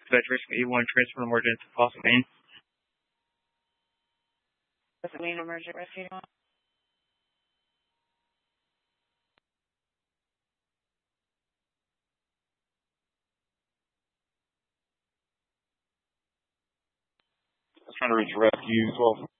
Dispatch risk 81, transfer emergency to Fossil Main. Fossil Main emergency rescue. Trying to reach rescue 12.